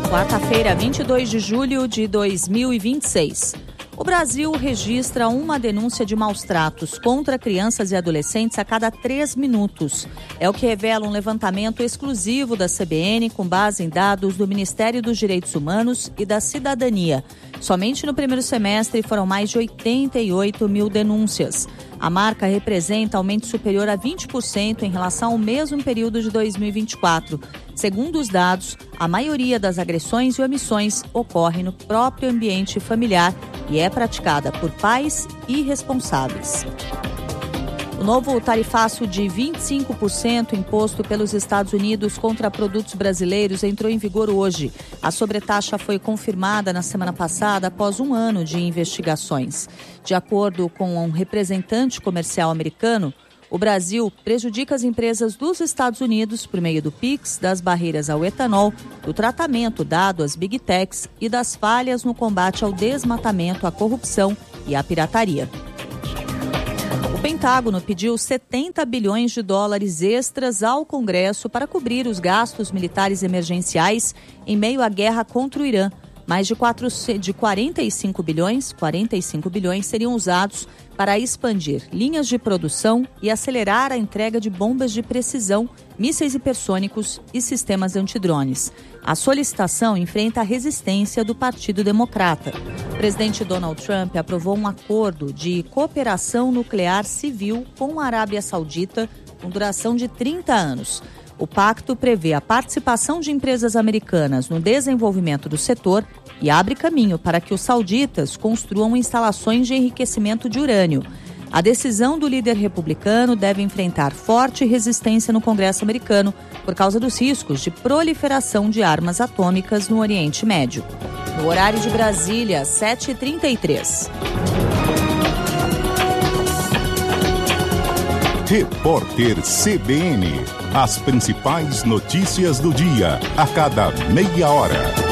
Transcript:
Quarta-feira, 22 de julho de 2026. O Brasil registra uma denúncia de maus-tratos contra crianças e adolescentes a cada 3 minutos. É o que revela um levantamento exclusivo da CBN com base em dados do Ministério dos Direitos Humanos e da Cidadania. Somente no primeiro semestre foram mais de 88 mil denúncias. A marca representa aumento superior a 20% em relação ao mesmo período de 2024. Segundo os dados, a maioria das agressões e omissões ocorre no próprio ambiente familiar e é praticada por pais irresponsáveis. O novo tarifaço de 25% imposto pelos Estados Unidos contra produtos brasileiros entrou em vigor hoje. A sobretaxa foi confirmada na semana passada após um ano de investigações. De acordo com um representante comercial americano, o Brasil prejudica as empresas dos Estados Unidos por meio do PIX, das barreiras ao etanol, do tratamento dado às Big Techs e das falhas no combate ao desmatamento, à corrupção e à pirataria. O Pentágono pediu 70 bilhões de dólares extras ao Congresso para cobrir os gastos militares emergenciais em meio à guerra contra o Irã. Mais de 45 bilhões seriam usados para expandir linhas de produção e acelerar a entrega de bombas de precisão, mísseis hipersônicos e sistemas antidrones. A solicitação enfrenta a resistência do Partido Democrata. O presidente Donald Trump aprovou um acordo de cooperação nuclear civil com a Arábia Saudita com duração de 30 anos. O pacto prevê a participação de empresas americanas no desenvolvimento do setor e abre caminho para que os sauditas construam instalações de enriquecimento de urânio. A decisão do líder republicano deve enfrentar forte resistência no Congresso americano por causa dos riscos de proliferação de armas atômicas no Oriente Médio. No horário de Brasília, 7h33. Repórter CBN. As principais notícias do dia, a cada meia hora.